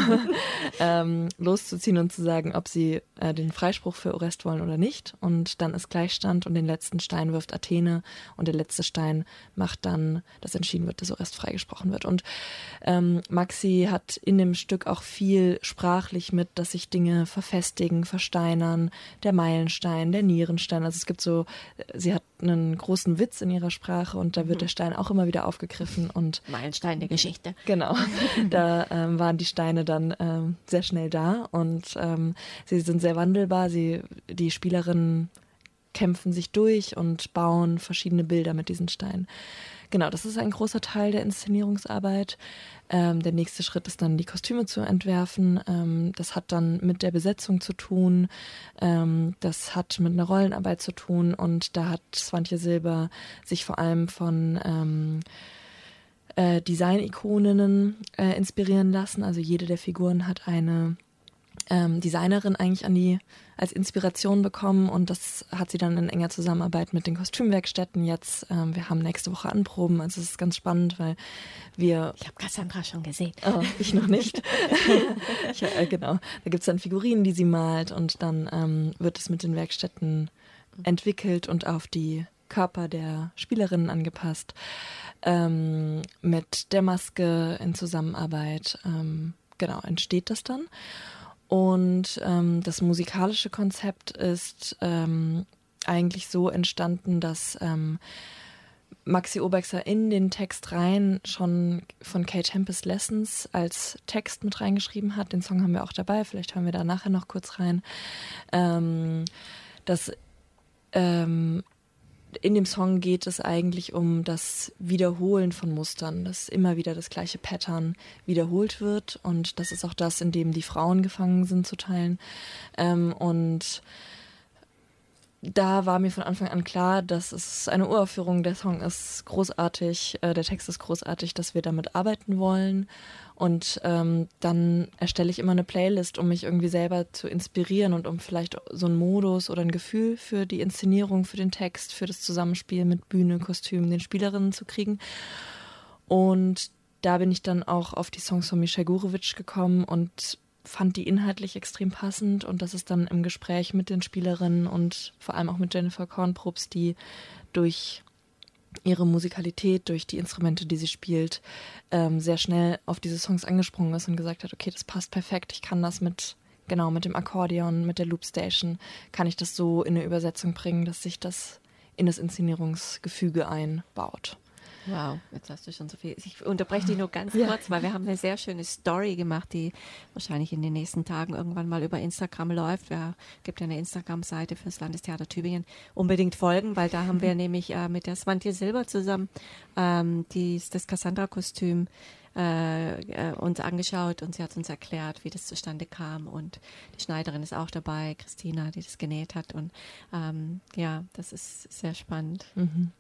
loszuziehen und zu sagen, ob sie den Freispruch für Orest wollen oder nicht. Und dann ist Gleichstand und den letzten Stein wirft Athene und der letzte Stein macht dann, dass entschieden wird, dass Orest freigesprochen wird. Und Maxi hat in dem Stück auch viel sprachlich mit, dass sich Dinge verfestigen, versteinern, der Meilenstein, der Nierenstein. Also es gibt so, sie hat einen großen Witz in ihrer Sprache und da wird der Stein auch immer wieder aufgegriffen. Und Meilenstein der Geschichte. Genau, da waren die Steine dann sehr schnell da und sie sind sehr wandelbar. Die Spielerinnen kämpfen sich durch und bauen verschiedene Bilder mit diesen Steinen. Genau, das ist ein großer Teil der Inszenierungsarbeit. Der nächste Schritt ist dann, die Kostüme zu entwerfen. Das hat dann mit der Besetzung zu tun. Das hat mit einer Rollenarbeit zu tun. Und da hat Swantje Silber sich vor allem von Design-Ikoninnen inspirieren lassen. Also jede der Figuren hat eine Designerin eigentlich als Inspiration bekommen und das hat sie dann in enger Zusammenarbeit mit den Kostümwerkstätten jetzt. Wir haben nächste Woche Anproben, also es ist ganz spannend, weil ich habe Cassandra schon gesehen. Oh, ich noch nicht. Genau, da gibt es dann Figurinen, die sie malt und dann wird es mit den Werkstätten entwickelt und auf die Körper der Spielerinnen angepasst. Mit der Maske in Zusammenarbeit entsteht das dann. Und das musikalische Konzept ist eigentlich so entstanden, dass Maxi Obergser in den Text rein schon von Kay Tempest Lessons als Text mit reingeschrieben hat. Den Song haben wir auch dabei, vielleicht hören wir da nachher noch kurz rein. In dem Song geht es eigentlich um das Wiederholen von Mustern, dass immer wieder das gleiche Pattern wiederholt wird und das ist auch das, in dem die Frauen gefangen sind zu teilen. Und da war mir von Anfang an klar, dass es eine Uraufführung, der Song ist großartig, der Text ist großartig, dass wir damit arbeiten wollen. Und dann erstelle ich immer eine Playlist, um mich irgendwie selber zu inspirieren und um vielleicht so einen Modus oder ein Gefühl für die Inszenierung, für den Text, für das Zusammenspiel mit Bühne, Kostüm, den Spielerinnen zu kriegen. Und da bin ich dann auch auf die Songs von Mischa Gurewitsch gekommen und fand die inhaltlich extrem passend. Und das ist dann im Gespräch mit den Spielerinnen und vor allem auch mit Jennifer Kornprobst, die durch ihre Musikalität, durch die Instrumente, die sie spielt, sehr schnell auf diese Songs angesprungen ist und gesagt hat, okay, das passt perfekt, ich kann das mit dem Akkordeon, mit der Loopstation, kann ich das so in eine Übersetzung bringen, dass sich das in das Inszenierungsgefüge einbaut. Wow, jetzt hast du schon so viel. Ich unterbreche dich nur ganz kurz, weil wir haben eine sehr schöne Story gemacht, die wahrscheinlich in den nächsten Tagen irgendwann mal über Instagram läuft. Es gibt ja eine Instagram-Seite fürs Landestheater Tübingen. Unbedingt folgen, weil da haben wir nämlich mit der Swantje Silber zusammen das Cassandra-Kostüm uns angeschaut und sie hat uns erklärt, wie das zustande kam und die Schneiderin ist auch dabei, Christina, die das genäht hat und das ist sehr spannend. Mhm.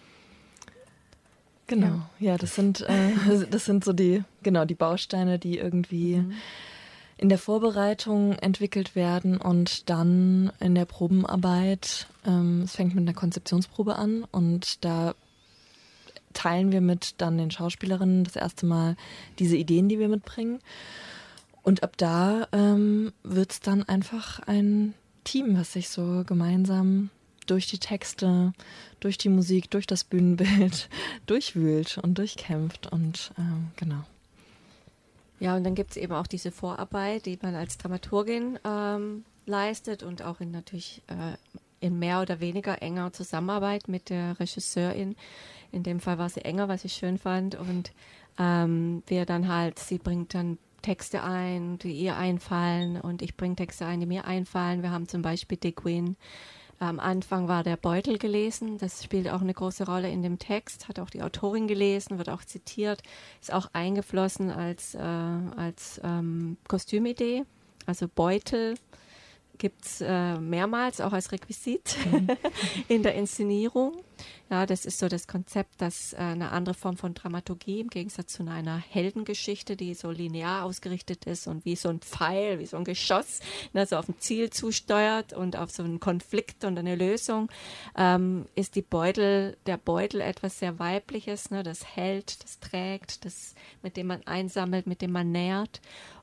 Genau, ja, das sind so die Bausteine, die irgendwie in der Vorbereitung entwickelt werden und dann in der Probenarbeit. Es fängt mit einer Konzeptionsprobe an und da teilen wir mit dann den Schauspielerinnen das erste Mal diese Ideen, die wir mitbringen. Und ab da wird es dann einfach ein Team, was sich so gemeinsam durch die Texte, durch die Musik, durch das Bühnenbild durchwühlt und durchkämpft und genau. Ja, und dann gibt es eben auch diese Vorarbeit, die man als Dramaturgin leistet und auch natürlich in mehr oder weniger enger Zusammenarbeit mit der Regisseurin. In dem Fall war sie enger, was ich schön fand und sie bringt dann Texte ein, die ihr einfallen und ich bringe Texte ein, die mir einfallen. Wir haben zum Beispiel De Queen. Am Anfang war der Beutel gelesen, das spielt auch eine große Rolle in dem Text, hat auch die Autorin gelesen, wird auch zitiert, ist auch eingeflossen als Kostümidee, also Beutel gibt es mehrmals, auch als Requisit in der Inszenierung. Ja, das ist so das Konzept, dass eine andere Form von Dramaturgie im Gegensatz zu einer Heldengeschichte, die so linear ausgerichtet ist und wie so ein Pfeil, wie so ein Geschoss, ne, so auf ein Ziel zusteuert und auf so einen Konflikt und eine Lösung, ist der Beutel etwas sehr Weibliches, ne, das hält, das trägt, mit dem man einsammelt, mit dem man nährt.